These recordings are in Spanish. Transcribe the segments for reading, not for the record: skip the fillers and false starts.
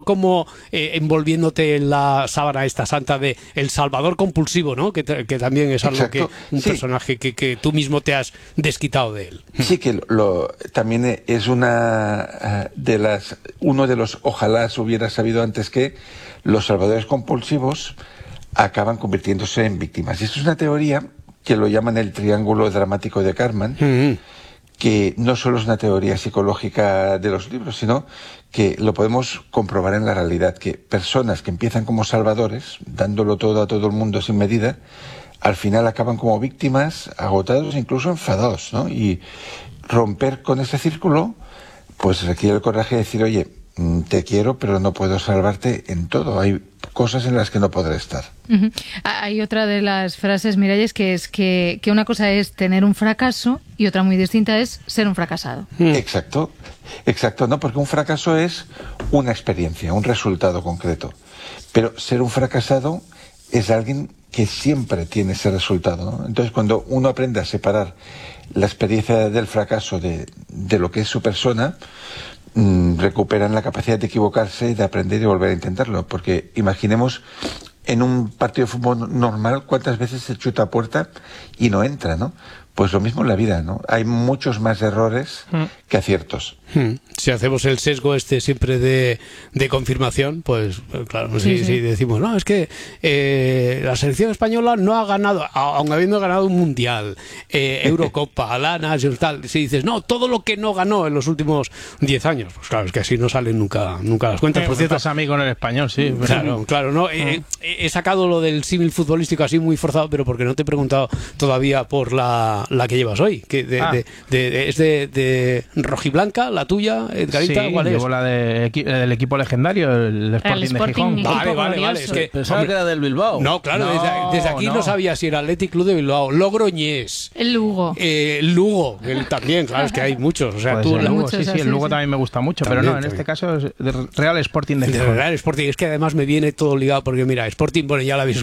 como envolviéndote en la sábana esta santa de el salvador compulsivo, ¿no? Que también es algo Exacto. un personaje que tú mismo te has desquitado de él. Sí, que también es uno de los ojalá se hubiera sabido antes que los salvadores compulsivos acaban convirtiéndose en víctimas. Y esto es una teoría que lo llaman el triángulo dramático de Karpman, que no solo es una teoría psicológica de los libros, sino que lo podemos comprobar en la realidad, que personas que empiezan como salvadores, dándolo todo a todo el mundo sin medida, al final acaban como víctimas, agotados, incluso enfadados, ¿no? Y romper con ese círculo, pues requiere el coraje de decir, oye, te quiero, pero no puedo salvarte en todo. Hay cosas en las que no podré estar. Hay otra de las frases, Miralles, que es que una cosa es tener un fracaso y otra muy distinta es ser un fracasado. Exacto, ¿no? Porque un fracaso es una experiencia, un resultado concreto. Pero ser un fracasado es alguien que siempre tiene ese resultado, ¿no? Entonces, cuando uno aprende a separar la experiencia del fracaso de lo que es su persona, recuperan la capacidad de equivocarse, de aprender y volver a intentarlo. Porque imaginemos en un partido de fútbol normal cuántas veces se chuta a puerta y no entra, ¿no? Pues lo mismo en la vida, ¿no? Hay muchos más errores que aciertos. Si hacemos el sesgo siempre de confirmación, pues claro, si decimos, no, es que la selección española no ha ganado, aun habiendo ganado un mundial, Eurocopa, la Nations, tal, si dices, no, todo lo que no ganó en los últimos 10 años, pues claro, es que así no salen nunca las cuentas. Por cierto, pasa a mí con el español, sí. Claro, no, he sacado lo del símil futbolístico así muy forzado, pero porque no te he preguntado todavía por la que llevas hoy, que es de rojiblanca, la tuya, Edgarita. Sí, ¿cuál es? llevo la del equipo legendario, el Sporting de Gijón. Vale, es que pensaba que era del Bilbao. No, claro, desde aquí no sabía si era Athletic Club de Bilbao, Logroñés, el Lugo, Lugo, también, claro, es que hay muchos, o sea, el Lugo, el Lugo también me gusta mucho, también, pero no, en este caso es del Real Sporting de Gijón. Real Sporting, es que además me viene todo ligado, porque mira, Sporting, bueno, ya la habéis,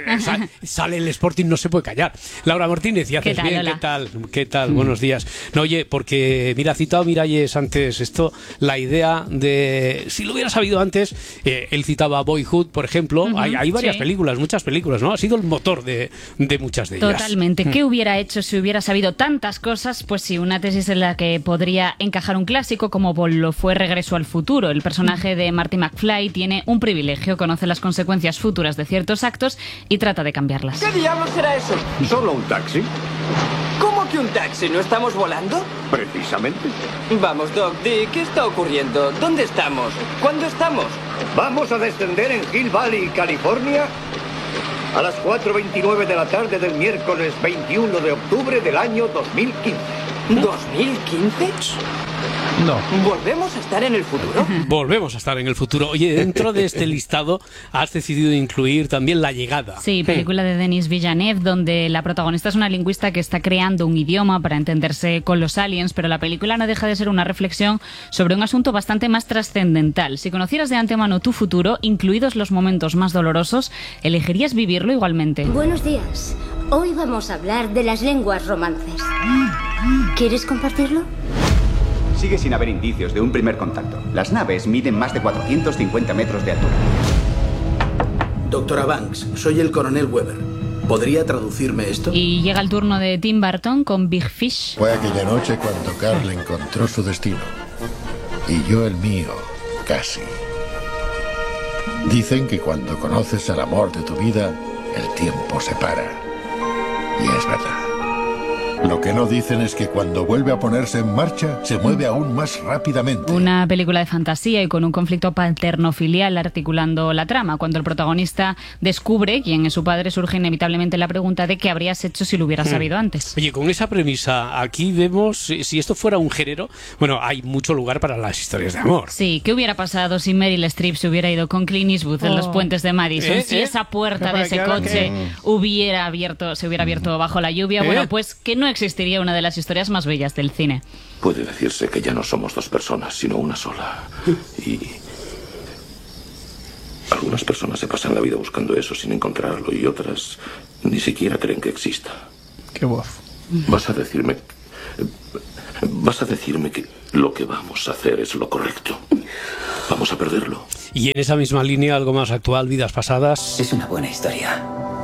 sale el Sporting, no se puede callar. Laura Martínez, y haces bien, ¿qué tal? Buenos días. No, oye, porque mira, ha citado Miralles antes la idea de, si lo hubiera sabido antes, él citaba Boyhood, por ejemplo, hay varias películas, muchas películas, ¿no? Ha sido el motor de muchas de ellas. Totalmente. ¿Qué hubiera hecho si hubiera sabido tantas cosas? Pues sí, una tesis en la que podría encajar un clásico como lo fue Regreso al futuro. El personaje de Marty McFly tiene un privilegio, conoce las consecuencias futuras de ciertos actos y trata de cambiarlas. ¿Qué diablos será eso? ¿Solo un taxi? ¿Cómo que un taxi? ¿No estamos volando? Precisamente. Vamos, Doc, di, ¿qué está ocurriendo? ¿Dónde estamos? ¿Cuándo estamos? Vamos a descender en Hill Valley, California, a las 4:29 de la tarde del miércoles 21 de octubre del año 2015. ¿2015? No. ¿Volvemos a estar en el futuro? Volvemos a estar en el futuro. Oye, dentro de este listado has decidido incluir también La llegada. Sí, película de Denis Villeneuve, donde la protagonista es una lingüista que está creando un idioma para entenderse con los aliens, pero la película no deja de ser una reflexión sobre un asunto bastante más trascendental. Si conocieras de antemano tu futuro, incluidos los momentos más dolorosos, ¿elegirías vivirlo igualmente? Buenos días. Hoy vamos a hablar de las lenguas romances. ¿Quieres compartirlo? Sigue sin haber indicios de un primer contacto. Las naves miden más de 450 metros de altura. Doctora Banks, soy el coronel Weber. ¿Podría traducirme esto? Y llega el turno de Tim Burton con Big Fish. Fue aquella noche cuando Carl encontró su destino. Y yo el mío, casi. Dicen que cuando conoces al amor de tu vida, el tiempo se para. Y es verdad. Lo que no dicen es que cuando vuelve a ponerse en marcha, se mueve aún más rápidamente. Una película de fantasía y con un conflicto paterno-filial articulando la trama. Cuando el protagonista descubre quién es su padre, surge inevitablemente la pregunta de qué habrías hecho si lo hubieras sabido antes. Oye, con esa premisa, aquí vemos, si esto fuera un género, bueno, hay mucho lugar para las historias de amor. Sí, ¿qué hubiera pasado si Meryl Streep se hubiera ido con Clint Eastwood en los puentes de Madison? Si esa puerta de ese coche se hubiera abierto bajo la lluvia, bueno, pues que no existiría una de las historias más bellas del cine. Puede decirse que ya no somos dos personas, sino una sola. Y algunas personas se pasan la vida buscando eso sin encontrarlo y otras ni siquiera creen que exista. Qué voz. Vas a decirme que lo que vamos a hacer es lo correcto. Vamos a perderlo. Y en esa misma línea, algo más actual, Vidas pasadas. Es una buena historia.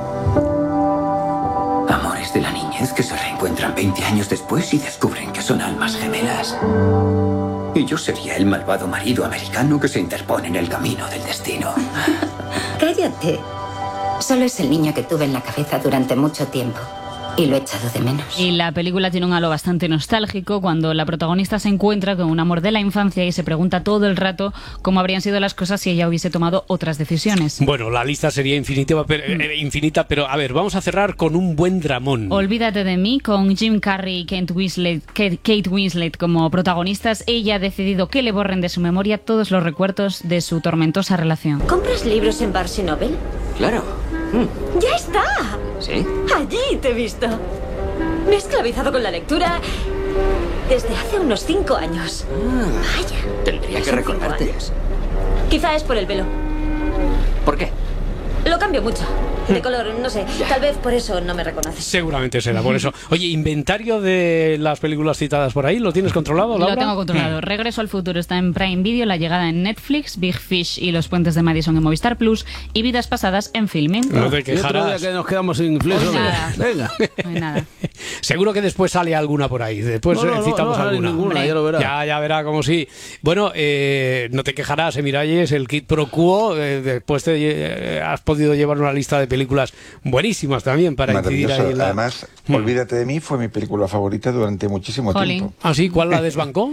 Amores de la niñez que se reencuentran 20 años después y descubren que son almas gemelas. Y yo sería el malvado marido americano que se interpone en el camino del destino. Cállate. Solo es el niño que tuve en la cabeza durante mucho tiempo. Y lo he echado de menos. Y la película tiene un halo bastante nostálgico cuando la protagonista se encuentra con un amor de la infancia y se pregunta todo el rato cómo habrían sido las cosas si ella hubiese tomado otras decisiones. Bueno, la lista sería infinita, pero a ver, vamos a cerrar con un buen dramón. Olvídate de mí, con Jim Carrey y Kate Winslet como protagonistas. Ella ha decidido que le borren de su memoria todos los recuerdos de su tormentosa relación. ¿Compras libros en Barnes & Noble? Claro. ¡Ya está! ¿Sí? Allí te he visto. Me he esclavizado con la lectura desde hace unos 5 años. Vaya. Tendría que recordarte. Quizá es por el pelo. ¿Por qué? Lo cambio mucho. De color, no sé. Tal vez por eso no me reconoces. Seguramente será por eso. Oye, inventario de las películas citadas por ahí, ¿lo tienes controlado, Laura? Lo tengo controlado. Regreso al futuro está en Prime Video, La llegada en Netflix, Big Fish y Los puentes de Madison en Movistar Plus y Vidas pasadas en Filmin. No te quejarás. Y otro día que nos quedamos sin Flex. Venga. No hay nada. Seguro que después sale alguna por ahí. Después citamos alguna. Ninguna, ya lo verá. Ya verá como sí. Bueno, no te quejarás, Miralles, el Quid Pro Quo. Después has podido llevar una lista de películas buenísimas también para incidir ahí. Además, Olvídate de mí fue mi película favorita durante muchísimo tiempo. ¿Ah, sí? ¿Cuál la desbancó?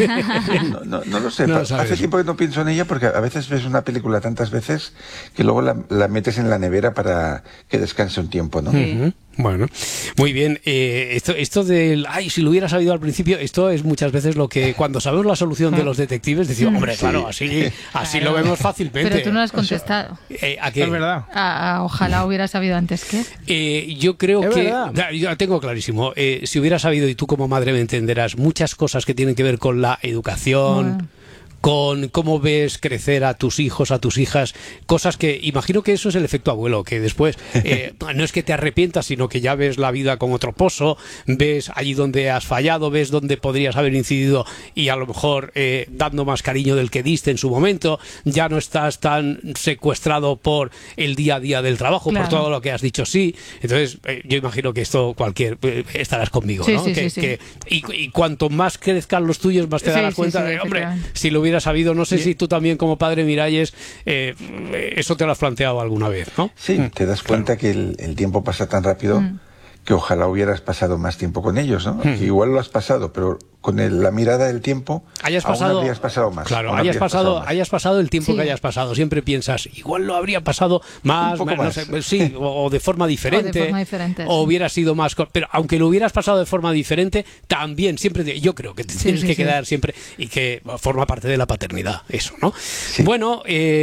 No lo sé. Hace tiempo que no pienso en ella porque a veces ves una película tantas veces que luego la metes en la nevera para que descanse un tiempo, ¿no? Sí. Bueno, muy bien. Esto del, si lo hubiera sabido al principio, esto es muchas veces lo que cuando sabemos la solución de los detectives decimos, hombre, claro, así lo vemos fácilmente. Pero tú no has contestado. ¿A qué? Es verdad. Ojalá hubiera sabido antes que. Yo creo es que... verdad. Yo tengo clarísimo. Si hubiera sabido, y tú como madre me entenderás, muchas cosas que tienen que ver con la educación... con cómo ves crecer a tus hijos, a tus hijas, cosas que imagino que eso es el efecto abuelo, que después no es que te arrepientas, sino que ya ves la vida con otro pozo, ves allí donde has fallado, ves donde podrías haber incidido y a lo mejor dando más cariño del que diste en su momento, ya no estás tan secuestrado por el día a día del trabajo, por todo lo que has dicho sí. Entonces yo imagino que esto estarás conmigo, ¿no? Y cuanto más crezcan los tuyos, más te darás cuenta de, hombre, si lo hubiera sabido, no sé si tú también como padre, Miralles, eso te lo has planteado alguna vez, ¿no? Sí, te das cuenta que el tiempo pasa tan rápido que ojalá hubieras pasado más tiempo con ellos, ¿no? Igual lo has pasado, pero con la mirada del tiempo aún habrías pasado más. Claro, hayas pasado el tiempo que hayas pasado. Siempre piensas, igual lo habría pasado más, no sé, sí, o de forma diferente, o hubiera sido más... Pero aunque lo hubieras pasado de forma diferente, también siempre... Yo creo que te tienes que quedar siempre, y que forma parte de la paternidad, eso, ¿no? Sí. Bueno,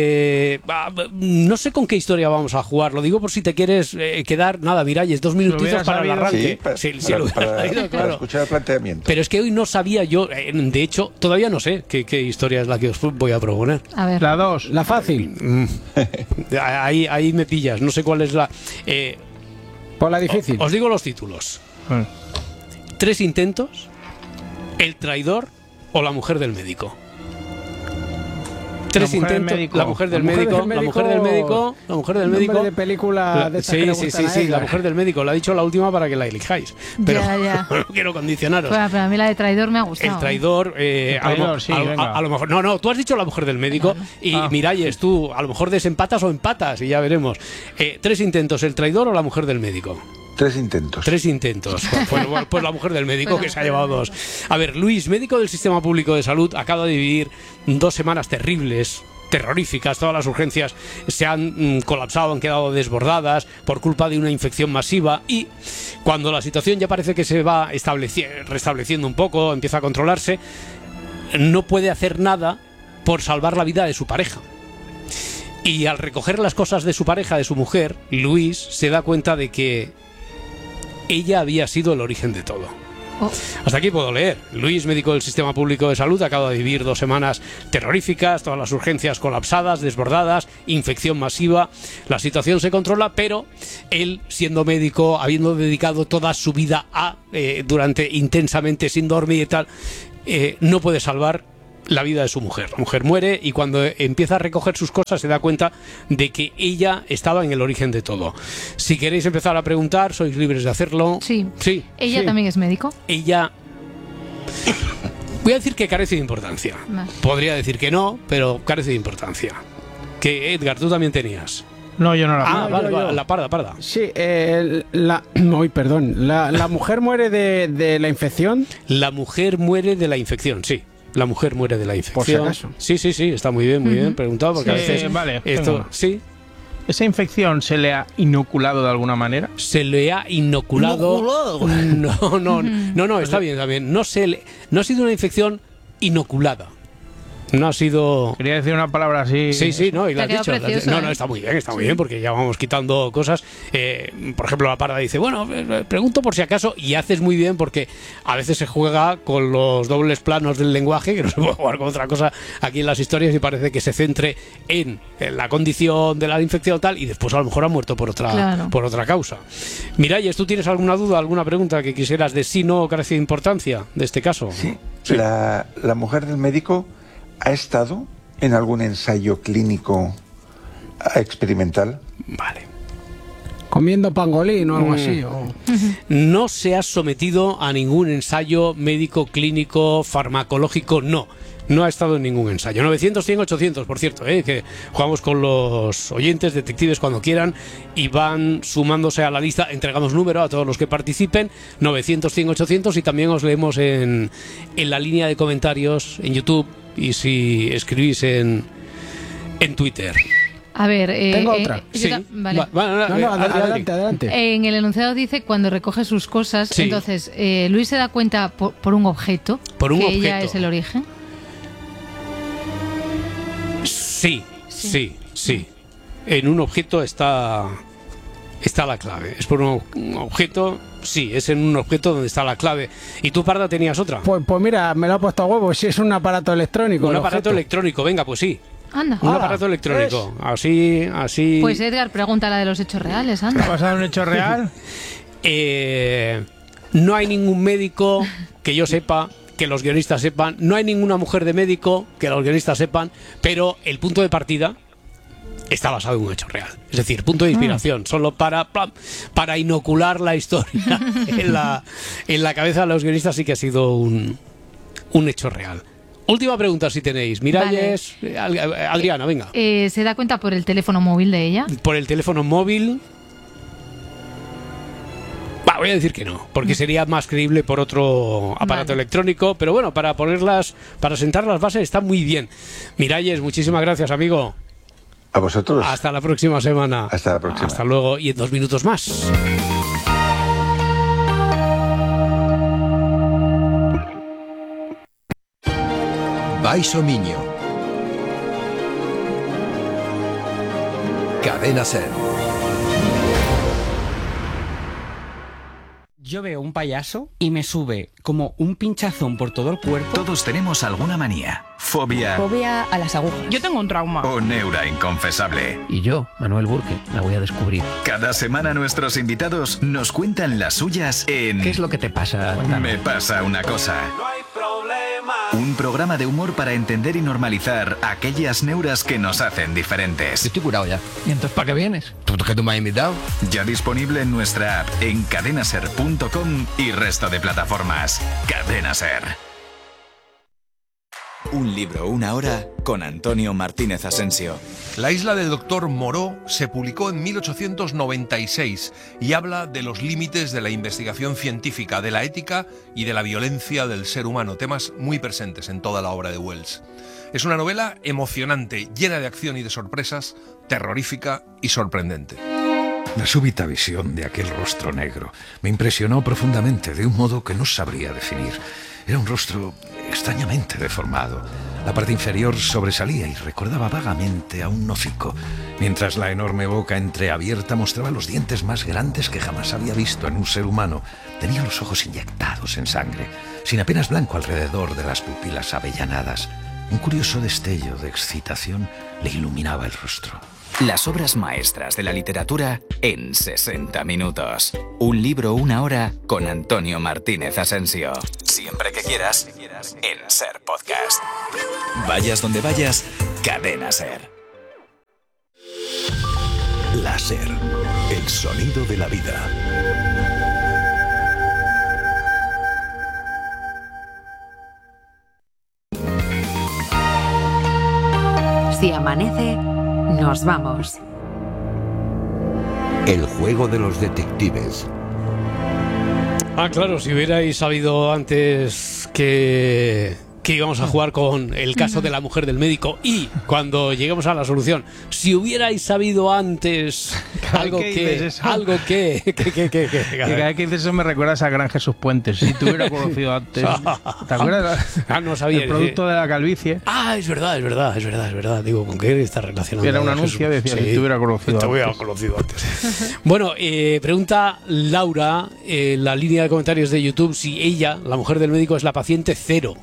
no sé con qué historia vamos a jugar, lo digo por si te quieres quedar, Miralles, 2 minutitos para el arranque. Para escuchar el planteamiento. Pero es que hoy no sabía yo, de hecho, todavía no sé qué historia es la que os voy a proponer. A ver. La 2. La fácil. Ahí me pillas, no sé cuál es la... Por la difícil. Os digo los títulos. 3 intentos, El traidor o La mujer del médico. 3 intentos, La mujer del médico, La mujer del médico, La mujer del médico. De película de sí, La mujer del médico. La he dicho la última para que la elijáis. Pero no quiero condicionaros. Bueno, pero a mí la de traidor me ha gustado. El traidor, a lo mejor. No, tú has dicho La mujer del médico y Miralles, tú a lo mejor desempatas o empatas y ya veremos. 3 intentos, El traidor o La mujer del médico. 3 intentos. 3 intentos. Pues La mujer del médico, que se ha llevado 2. A ver, Luis, médico del Sistema Público de Salud, acaba de vivir 2 semanas terribles, terroríficas. Todas las urgencias se han colapsado, han quedado desbordadas por culpa de una infección masiva, y cuando la situación ya parece que se va restableciendo un poco, empieza a controlarse, no puede hacer nada por salvar la vida de su pareja. Y al recoger las cosas de su pareja, de su mujer, Luis se da cuenta de que ella había sido el origen de todo. Hasta aquí puedo leer. Luis, médico del Sistema Público de Salud, acaba de vivir 2 semanas terroríficas, todas las urgencias colapsadas, desbordadas, infección masiva. La situación se controla, pero él, siendo médico, habiendo dedicado toda su vida durante intensamente, sin dormir y tal, no puede salvar la vida de su mujer. La mujer muere y cuando empieza a recoger sus cosas se da cuenta de que ella estaba en el origen de todo. Si queréis empezar a preguntar, sois libres de hacerlo. Sí. Sí. ¿Ella sí. también es médico? Ella... Voy a decir que carece de importancia. Vale. Podría decir que no, pero carece de importancia. Que Edgar, tú también tenías. No, yo no la Ah, vale, vale, la parda. Sí, la mujer muere de la infección. La mujer muere de la infección, sí. La mujer muere de la infección. Por si acaso. Sí, está muy bien preguntado, porque a veces vale, esto, sí. ¿Esa infección se le ha inoculado de alguna manera? Se le ha inoculado. No, está bien. No ha sido una infección inoculada. No ha sido... Quería decir una palabra así... Sí, no, y lo has dicho. Precioso, No, está muy bien, porque ya vamos quitando cosas. Por ejemplo, la parda dice, bueno, pregunto por si acaso, y haces muy bien porque a veces se juega con los dobles planos del lenguaje, que no se puede jugar con otra cosa aquí en las historias, y parece que se centre en la condición de la infección tal, y después a lo mejor ha muerto por otra causa. Miralles, ¿tú tienes alguna duda, alguna pregunta que quisieras de sí no carece de importancia de este caso? Sí. La mujer del médico ¿ha estado en algún ensayo clínico experimental? Vale. Comiendo pangolín o algo así. No se ha sometido a ningún ensayo médico, clínico, farmacológico, no. No ha estado en ningún ensayo. 900, 100, 800, por cierto, que jugamos con los oyentes, detectives cuando quieran, y van sumándose a la lista. Entregamos número a todos los que participen. 900, 100, 800, y también os leemos en la línea de comentarios en YouTube y si escribís en Twitter. A ver, tengo otra. Sí. Vale. Adelante. En el enunciado dice cuando recoge sus cosas. Sí. Entonces, Luis se da cuenta por un objeto que ella es el origen. Sí. En un objeto está la clave. Es por un objeto. Sí, es en un objeto donde está la clave. ¿Y tú, Parda, tenías otra? Pues mira, me lo ha puesto a huevo. Si es un aparato electrónico. Un aparato electrónico, venga, pues sí. Anda. Un aparato electrónico. Así. Pues Edgar, pregunta la de los hechos reales, anda. ¿Ha pasado un hecho real? No hay ningún médico que yo sepa, que los guionistas sepan. No hay ninguna mujer de médico que los guionistas sepan. Pero el punto de partida está basado en un hecho real. Es decir, punto de inspiración, solo para inocular la historia en la cabeza de los guionistas. Sí que ha sido un hecho real. Última pregunta si tenéis. Miralles, vale. Adriana, venga. ¿Se da cuenta por el teléfono móvil de ella? Por el teléfono móvil... voy a decir que no, porque sería más creíble por otro aparato electrónico, pero bueno, para sentar las bases está muy bien. Miralles, muchísimas gracias, amigo. A vosotros. Hasta la próxima semana. Hasta la próxima. Hasta luego, y en 2 minutos más. Baixo Miño. Cadena Ser. Yo veo un payaso y me sube como un pinchazón por todo el cuerpo. Todos tenemos alguna manía, fobia... Fobia a las agujas. Yo tengo un trauma. O neura inconfesable. Y yo, Manuel Burke, la voy a descubrir. Cada semana nuestros invitados nos cuentan las suyas en... ¿Qué es lo que te pasa? Cuéntame. Me pasa una cosa. No hay problema. Un programa de humor para entender y normalizar aquellas neuras que nos hacen diferentes. Yo estoy curado ya. ¿Y entonces para qué vienes? ¿Tú que tú me has invitado? Ya disponible en nuestra app, en cadenaser.com y resto de plataformas. Cadena Ser. Un libro, una hora, con Antonio Martínez Asensio. La isla del Dr. Moreau se publicó en 1896 y habla de los límites de la investigación científica, de la ética y de la violencia del ser humano, temas muy presentes en toda la obra de Wells. Es una novela emocionante, llena de acción y de sorpresas, terrorífica y sorprendente. La súbita visión de aquel rostro negro me impresionó profundamente, de un modo que no sabría definir. Era un rostro extrañamente deformado. La parte inferior sobresalía y recordaba vagamente a un hocico, mientras la enorme boca entreabierta mostraba los dientes más grandes que jamás había visto en un ser humano. Tenía los ojos inyectados en sangre, sin apenas blanco alrededor de las pupilas avellanadas. Un curioso destello de excitación le iluminaba el rostro. Las obras maestras de la literatura en 60 minutos. Un libro, una hora, con Antonio Martínez Asensio. Siempre que quieras, más en Ser Podcast. Vayas donde vayas, Cadena Ser. La Ser, el sonido de la vida. Si amanece, nos vamos. El juego de los detectives. Ah, claro, si hubierais sabido antes que íbamos a jugar con el caso de la mujer del médico y cuando lleguemos a la solución, si hubierais sabido antes algo que... Cada vez que dices eso me recuerdas a Gran Jesús Puentes. Si te hubiera conocido antes. ¿Te acuerdas? No sabía. El producto de la calvicie. Ah, es verdad. Digo, ¿con qué está relacionado? Era un anuncio, decía, si te hubiera conocido antes. Bueno, pregunta Laura, la línea de comentarios de YouTube, si ella, la mujer del médico, es la paciente cero.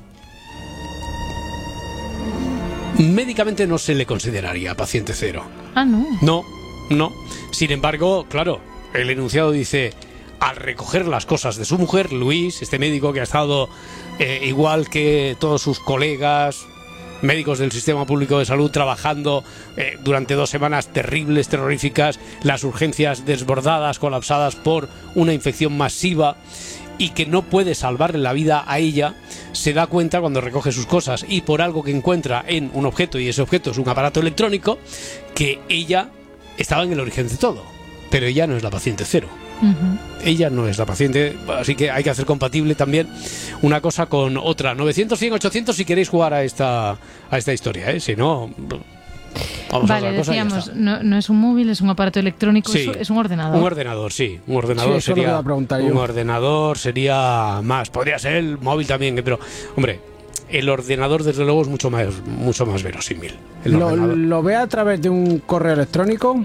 Médicamente no se le consideraría paciente cero. Ah, no. No. Sin embargo, claro, el enunciado dice, al recoger las cosas de su mujer, Luis, este médico que ha estado igual que todos sus colegas médicos del sistema público de salud trabajando durante 2 semanas terribles, terroríficas, las urgencias desbordadas, colapsadas por una infección masiva, y que no puede salvarle la vida a ella, se da cuenta cuando recoge sus cosas y por algo que encuentra en un objeto, y ese objeto es un aparato electrónico, que ella estaba en el origen de todo, pero ella no es la paciente cero. Ella no es la paciente, así que hay que hacer compatible también una cosa con otra. 900, 100, 800 si queréis jugar a esta historia, si no... Vamos vale, a otra cosa, decíamos, no es un móvil, es un aparato electrónico, sí, es un ordenador. Un ordenador, sí. Un ordenador sería. Un ordenador sería más. Podría ser el móvil también, pero, hombre, el ordenador, desde luego, es mucho más verosímil. ¿Lo ve a través de un correo electrónico?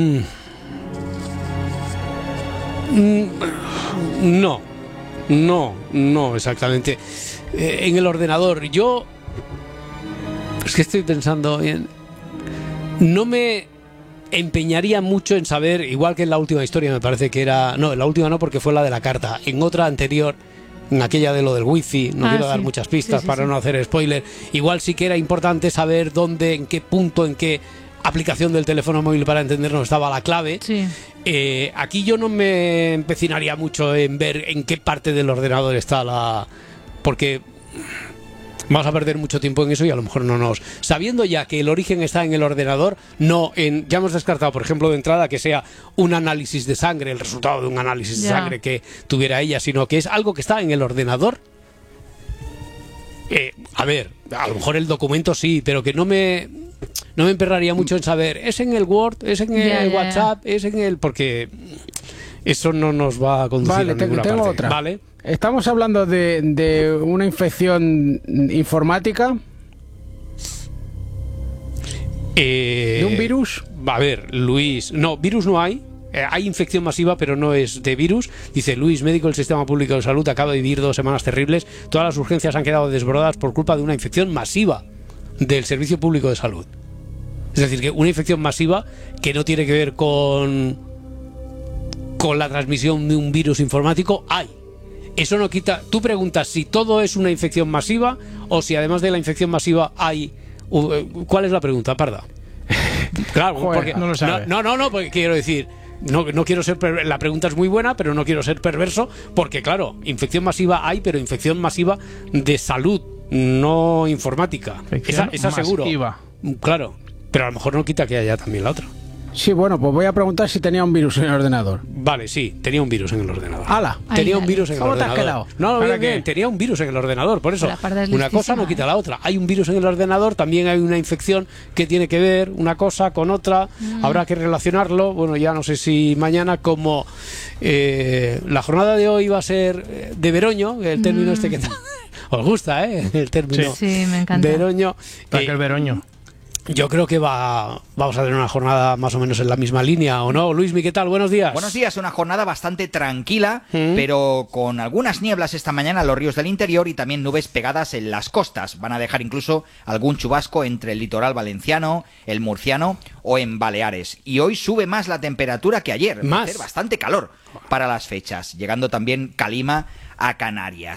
No, exactamente. En el ordenador, yo. Es que estoy pensando bien. No me empeñaría mucho en saber, igual que en la última historia me parece que era... No, en la última no, porque fue la de la carta. En otra anterior, en aquella de lo del wifi, no quiero dar muchas pistas para no hacer spoiler, igual sí que era importante saber dónde, en qué punto, en qué aplicación del teléfono móvil, para entendernos, estaba la clave. Aquí yo no me empecinaría mucho en ver en qué parte del ordenador está la... Porque... vamos a perder mucho tiempo en eso y a lo mejor no nos... Sabiendo ya que el origen está en el ordenador, no en... Ya hemos descartado, por ejemplo, de entrada, que sea un análisis de sangre, el resultado de un análisis de sangre que tuviera ella, sino que es algo que está en el ordenador. A ver, a lo mejor el documento sí, pero que no me emperraría mucho en saber, es en el Word, es en el WhatsApp, es en el... Porque eso no nos va a conducir a ninguna parte. Otra. Vale. Estamos hablando de una infección informática. ¿De un virus? A ver, Luis, no, virus no hay. Hay infección masiva, pero no es de virus. Dice Luis, médico del Sistema Público de Salud, acaba de vivir 2 semanas terribles. Todas las urgencias han quedado desbordadas por culpa de una infección masiva del Servicio Público de Salud. Es decir, que una infección masiva que no tiene que ver con la transmisión de un virus informático, hay. Eso no quita... Tú preguntas si todo es una infección masiva o si además de la infección masiva hay... ¿Cuál es la pregunta, Parda? Claro, porque no lo sabe. No, porque quiero decir... No quiero ser... La pregunta es muy buena, pero no quiero ser perverso, porque claro, infección masiva hay, pero infección masiva de salud, no informática. Esa seguro. Claro, pero a lo mejor no quita que haya también la otra. Sí, bueno, pues voy a preguntar si tenía un virus en el ordenador. Vale, sí, tenía un virus en el ordenador. ¡Hala! Tenía un virus en el ordenador. ¿Cómo te has quedado? No, bien, tenía un virus en el ordenador, por eso. Una cosa no quita la otra. Hay un virus en el ordenador, también hay una infección que tiene que ver una cosa con otra. Habrá que relacionarlo. Bueno, ya no sé si mañana, como la jornada de hoy va a ser de veroño, el término este que os gusta, el término. Sí, me encanta. Veroño. El veroño. Yo creo que vamos a tener una jornada más o menos en la misma línea, ¿o no? Luismi, ¿qué tal? Buenos días. Buenos días, una jornada bastante tranquila, pero con algunas nieblas esta mañana en los ríos del interior y también nubes pegadas en las costas. Van a dejar incluso algún chubasco entre el litoral valenciano, el murciano o en Baleares. Y hoy sube más la temperatura que ayer. Va a hacer bastante calor para las fechas, llegando también calima a Canarias.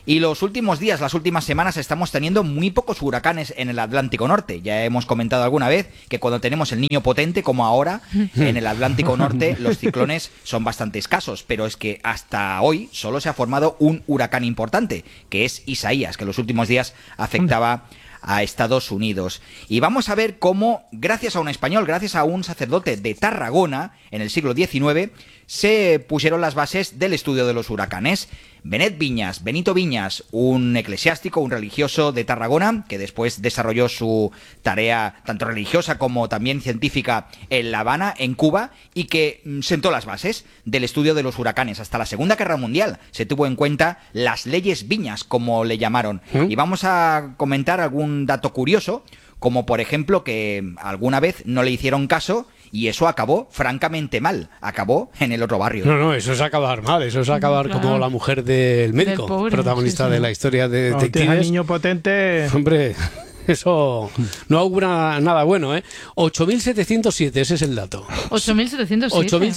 Y los últimos días, las últimas semanas, estamos teniendo muy pocos huracanes en el Atlántico Norte. Ya hemos comentado alguna vez que cuando tenemos el niño potente, como ahora, en el Atlántico Norte, los ciclones son bastante escasos. Pero es que hasta hoy solo se ha formado un huracán importante, que es Isaías, que en los últimos días afectaba a Estados Unidos. Y vamos a ver cómo, gracias a un español, gracias a un sacerdote de Tarragona, en el siglo XIX, se pusieron las bases del estudio de los huracanes. Benito Viñas, un eclesiástico, un religioso de Tarragona, que después desarrolló su tarea tanto religiosa como también científica en La Habana, en Cuba, y que sentó las bases del estudio de los huracanes. Hasta la Segunda Guerra Mundial se tuvo en cuenta las leyes Viñas, como le llamaron. Y vamos a comentar algún dato curioso, como por ejemplo que alguna vez no le hicieron caso y eso acabó francamente mal. Acabó en el otro barrio. No, eso es acabar mal. Eso es acabar como la mujer del médico, pobre, protagonista de la historia de detectives. El niño potente. Hombre, eso no augura nada bueno, ¿eh? 8.707, ese es el dato. 8.707.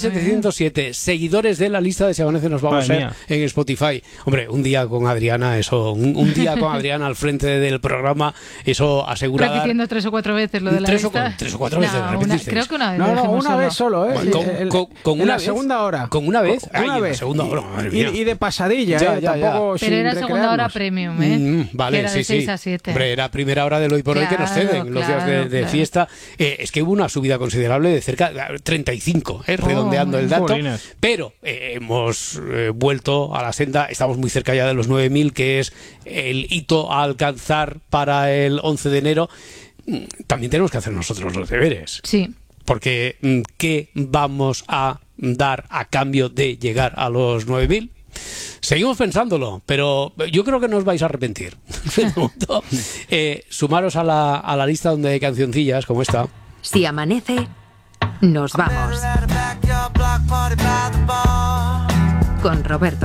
8.707 seguidores de la lista de Se Amanece Nos Vamos en Spotify. Hombre, un día con Adriana, eso, un día con Adriana al frente del programa, eso asegura. Repitiendo 3 o 4 veces lo de la lista. 3 o 4 veces, creo que una vez. No, una vez solo, ¿eh? Con una vez. Segunda hora. ¿Con una vez? Una vez. Segunda hora, madre mía. Y de pasadilla, tampoco. Pero era segunda hora premium, ¿eh? Vale, era de 6 a 7. Hombre, era primera hora del hoy por hoy que nos ceden los días de fiesta. Es que hubo una subida considerable de cerca de 35, redondeando el dato. Jolines. Pero hemos vuelto a la senda, estamos muy cerca ya de los 9.000, que es el hito a alcanzar para el 11 de enero. También tenemos que hacer nosotros los deberes. Sí. Porque ¿qué vamos a dar a cambio de llegar a los 9.000? Seguimos pensándolo, pero yo creo que no os vais a arrepentir. Sumaros a la lista donde hay cancioncillas como esta. Si amanece, nos vamos. Con Roberto